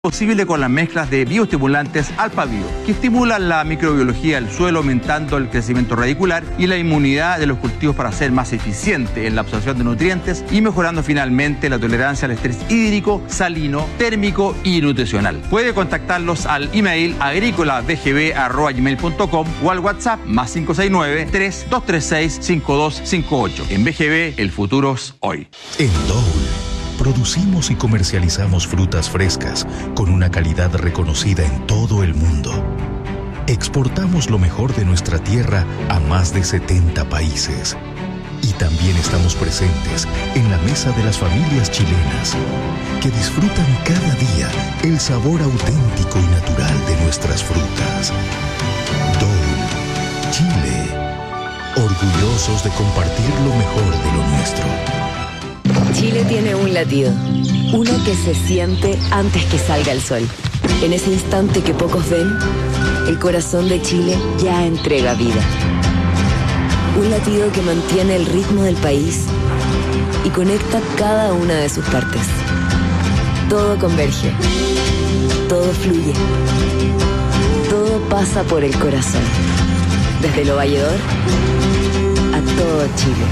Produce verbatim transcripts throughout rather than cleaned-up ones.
posible con las mezclas de bioestimulantes Alpha-Bio, que estimulan la microbiología del suelo, aumentando el crecimiento radicular y la inmunidad de los cultivos para ser más eficiente en la absorción de nutrientes y mejorando finalmente la tolerancia al estrés hídrico, salino, térmico y nutricional. Puede contactarlos al email agricolabgb arroba gmail punto com o al WhatsApp más cinco seis nueve, tres dos tres seis, cinco dos cinco ocho. En B G B, el futuro es hoy. En Dole producimos y comercializamos frutas frescas con una calidad reconocida en todo el mundo. Exportamos lo mejor de nuestra tierra a más de setenta países. Y también estamos presentes en la mesa de las familias chilenas, que disfrutan cada día el sabor auténtico y natural de nuestras frutas. Dole, Chile, orgullosos de compartir lo mejor de lo nuestro. Chile tiene un latido, uno que se siente antes que salga el sol. En ese instante que pocos ven, el corazón de Chile ya entrega vida. Un latido que mantiene el ritmo del país y conecta cada una de sus partes. Todo converge, todo fluye, todo pasa por el corazón. Desde Lo Valledor a todo Chile.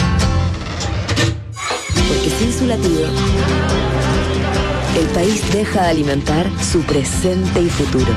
Porque sin su latido, el país deja de alimentar su presente y futuro.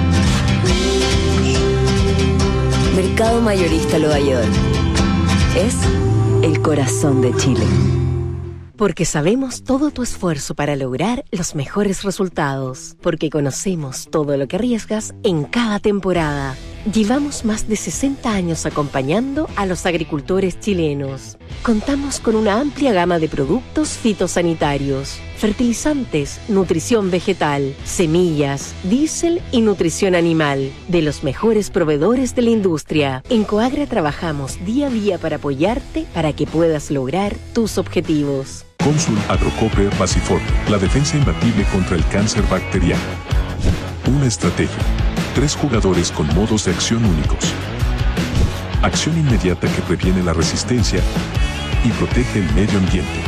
Mercado Mayorista Lo Valledor es el corazón de Chile. Porque sabemos todo tu esfuerzo para lograr los mejores resultados. Porque conocemos todo lo que arriesgas en cada temporada. Llevamos más de sesenta años acompañando a los agricultores chilenos. Contamos con una amplia gama de productos fitosanitarios, fertilizantes, nutrición vegetal, semillas, diésel y nutrición animal, de los mejores proveedores de la industria. En Coagra trabajamos día a día para apoyarte para que puedas lograr tus objetivos. Consul Agrocoper Basifor, la defensa imbatible contra el cáncer bacteriano. Una estrategia. Tres jugadores con modos de acción únicos. Acción inmediata que previene la resistencia y protege el medio ambiente.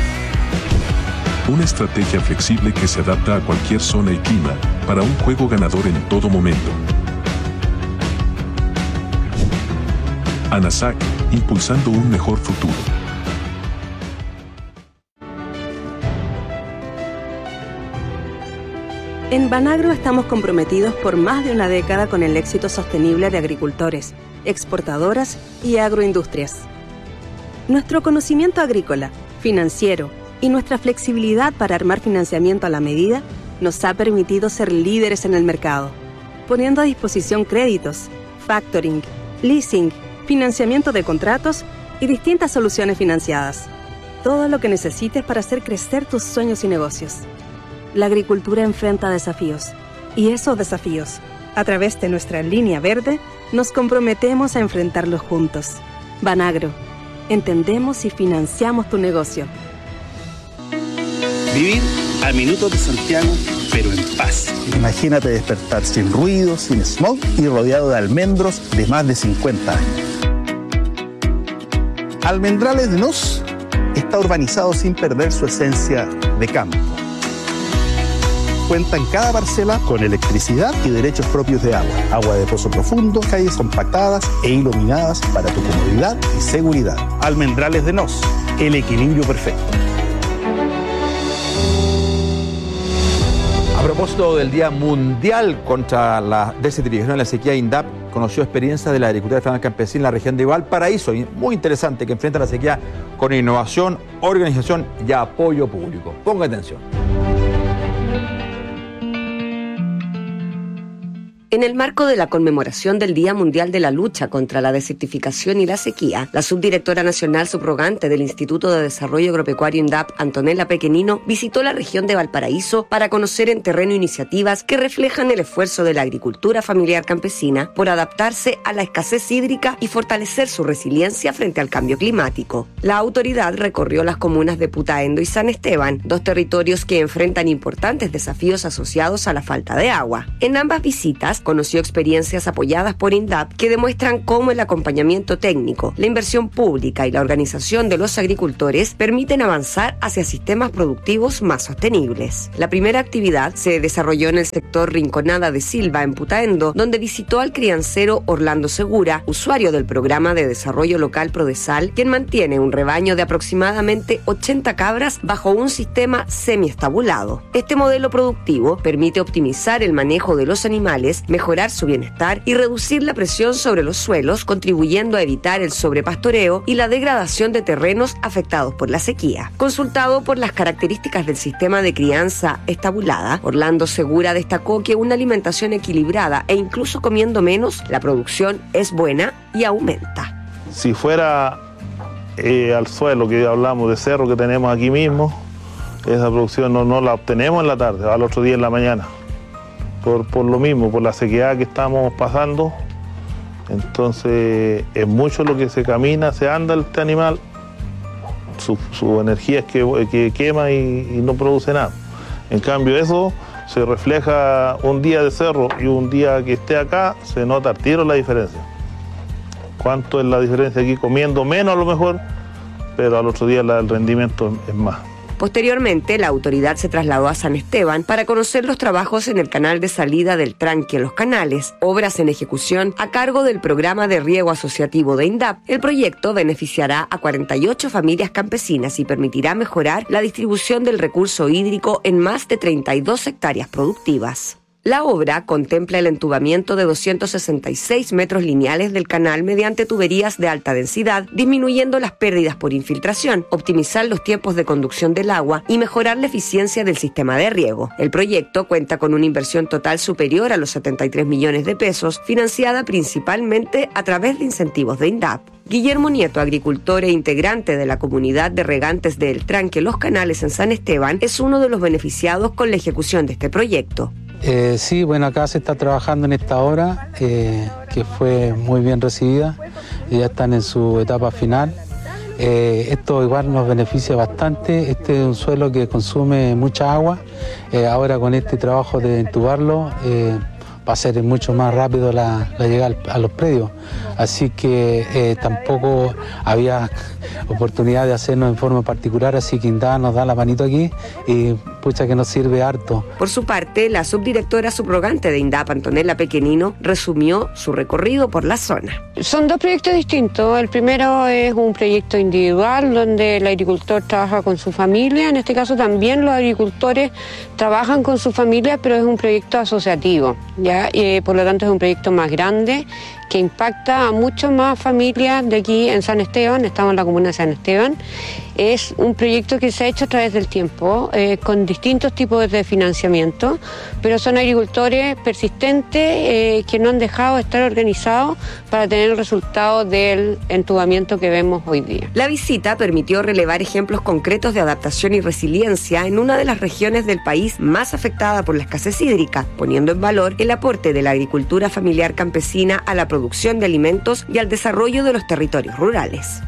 Una estrategia flexible que se adapta a cualquier zona y clima para un juego ganador en todo momento. ANASAC, impulsando un mejor futuro. En Banagro estamos comprometidos por más de una década con el éxito sostenible de agricultores, exportadoras y agroindustrias. Nuestro conocimiento agrícola, financiero y nuestra flexibilidad para armar financiamiento a la medida nos ha permitido ser líderes en el mercado, poniendo a disposición créditos, factoring, leasing, financiamiento de contratos y distintas soluciones financiadas. Todo lo que necesites para hacer crecer tus sueños y negocios. La agricultura enfrenta desafíos, y esos desafíos, a través de nuestra línea verde, nos comprometemos a enfrentarlos juntos. Banagro, entendemos y financiamos tu negocio. Vivir al minuto de Santiago, pero en paz. Imagínate despertar sin ruido, sin smog y rodeado de almendros de más de cincuenta años. Almendrales de Nos está urbanizado sin perder su esencia de campo. Cuenta en cada parcela con electricidad y derechos propios de agua. Agua de pozo profundo, calles compactadas e iluminadas para tu comodidad y seguridad. Almendrales de Nos, el equilibrio perfecto. A propósito del Día Mundial contra la Desertificación y la Sequía, INDAP conoció experiencias de la agricultura familiar campesina en la región de Valparaíso, muy interesante, que enfrenta la sequía con innovación, organización y apoyo público. Ponga atención. En el marco de la conmemoración del Día Mundial de la Lucha contra la Desertificación y la Sequía, la subdirectora nacional subrogante del Instituto de Desarrollo Agropecuario INDAP, Antonella Pequenino, visitó la región de Valparaíso para conocer en terreno iniciativas que reflejan el esfuerzo de la agricultura familiar campesina por adaptarse a la escasez hídrica y fortalecer su resiliencia frente al cambio climático. La autoridad recorrió las comunas de Putaendo y San Esteban, dos territorios que enfrentan importantes desafíos asociados a la falta de agua. En ambas visitas, conoció experiencias apoyadas por INDAP que demuestran cómo el acompañamiento técnico, la inversión pública y la organización de los agricultores permiten avanzar hacia sistemas productivos más sostenibles. La primera actividad se desarrolló en el sector Rinconada de Silva, en Putaendo, donde visitó al criancero Orlando Segura, usuario del programa de desarrollo local Prodesal, quien mantiene un rebaño de aproximadamente ochenta cabras bajo un sistema semiestabulado. Este modelo productivo permite optimizar el manejo de los animales, mejorar su bienestar y reducir la presión sobre los suelos, contribuyendo a evitar el sobrepastoreo y la degradación de terrenos afectados por la sequía. Consultado por las características del sistema de crianza estabulada, Orlando Segura destacó que una alimentación equilibrada e incluso comiendo menos, la producción es buena y aumenta. Si fuera eh, al suelo, que hablamos de cerro que tenemos aquí mismo, esa producción no, no la obtenemos en la tarde, al otro día en la mañana. Por, por lo mismo, por la sequedad que estamos pasando. Entonces es mucho lo que se camina, se anda este animal, su, su energía es que, que quema y, y no produce nada. En cambio eso se refleja un día de cerro y un día que esté acá, se nota al tiro la diferencia. ¿Cuánto es la diferencia aquí? Comiendo menos a lo mejor, pero al otro día la, el rendimiento es más. Posteriormente, la autoridad se trasladó a San Esteban para conocer los trabajos en el canal de salida del tranque Los Canales, obras en ejecución a cargo del programa de riego asociativo de INDAP. El proyecto beneficiará a cuarenta y ocho familias campesinas y permitirá mejorar la distribución del recurso hídrico en más de treinta y dos hectáreas productivas. La obra contempla el entubamiento de doscientos sesenta y seis metros lineales del canal mediante tuberías de alta densidad, disminuyendo las pérdidas por infiltración, optimizar los tiempos de conducción del agua y mejorar la eficiencia del sistema de riego. El proyecto cuenta con una inversión total superior a los setenta y tres millones de pesos, financiada principalmente a través de incentivos de INDAP. Guillermo Nieto, agricultor e integrante de la comunidad de regantes del tranque Los Canales en San Esteban, es uno de los beneficiados con la ejecución de este proyecto. Eh, sí, bueno, acá se está trabajando en esta obra eh, que fue muy bien recibida y ya están en su etapa final. Eh, esto igual nos beneficia bastante. Este es un suelo que consume mucha agua. Eh, ahora con este trabajo de entubarlo eh, va a ser mucho más rápido la, la llegada a los predios. Así que eh, tampoco había oportunidad de hacernos en forma particular, así que INDAP nos da la manito aquí y pucha que nos sirve harto. Por su parte, la subdirectora subrogante de INDAP, Antonella Pequenino, resumió su recorrido por la zona. Son dos proyectos distintos. El primero es un proyecto individual donde el agricultor trabaja con su familia. En este caso también los agricultores trabajan con su familia, pero es un proyecto asociativo, ¿ya? Y, por lo tanto es un proyecto más grande que impacta a muchas más familias de aquí en San Esteban. Estamos en la comuna de San Esteban. Es un proyecto que se ha hecho a través del tiempo, eh, con distintos tipos de financiamiento, pero son agricultores persistentes eh, que no han dejado de estar organizados para tener el resultado del entubamiento que vemos hoy día. La visita permitió relevar ejemplos concretos de adaptación y resiliencia en una de las regiones del país más afectada por la escasez hídrica, poniendo en valor el aporte de la agricultura familiar campesina a la producción de alimentos y al desarrollo de los territorios rurales.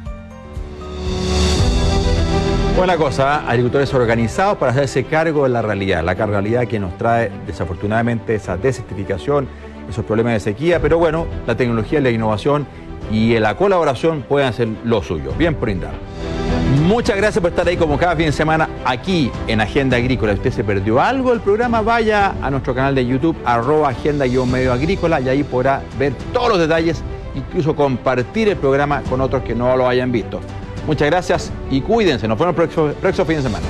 Buena cosa, agricultores organizados para hacerse cargo de la realidad, la realidad que nos trae desafortunadamente esa desertificación, esos problemas de sequía, pero bueno, la tecnología, la innovación y la colaboración pueden hacer lo suyo. Bien por INDAP. Muchas gracias por estar ahí como cada fin de semana aquí en Agenda Agrícola. Si usted se perdió algo del programa, vaya a nuestro canal de YouTube, arroba agenda-medio agrícola, y ahí podrá ver todos los detalles, incluso compartir el programa con otros que no lo hayan visto. Muchas gracias y cuídense. Nos vemos el próximo, próximo fin de semana.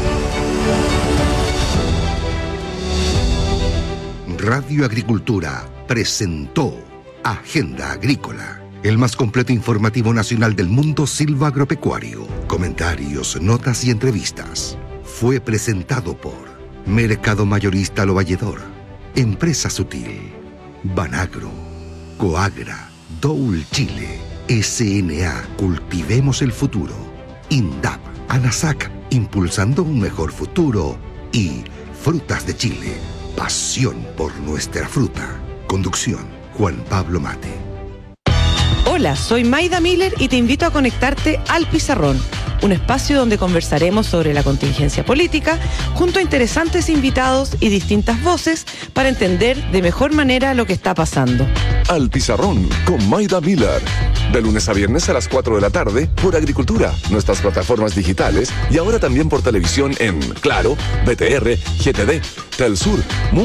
Radio Agricultura presentó Agenda Agrícola, el más completo informativo nacional del mundo silvagropecuario. Comentarios, notas y entrevistas. Fue presentado por Mercado Mayorista Lo Valledor, Empresa Sutil, Banagro, Coagra, Doul Chile, S N A, Cultivemos el Futuro, INDAP, ANASAC, impulsando un mejor futuro, y Frutas de Chile, pasión por nuestra fruta. Conducción, Juan Pablo Mate. Hola, soy Maida Miller y te invito a conectarte al Pizarrón, un espacio donde conversaremos sobre la contingencia política junto a interesantes invitados y distintas voces para entender de mejor manera lo que está pasando. Al Pizarrón con Maida Miller. De lunes a viernes a las cuatro de la tarde por Agricultura, nuestras plataformas digitales y ahora también por televisión en Claro, B T R, G T D, Telsur,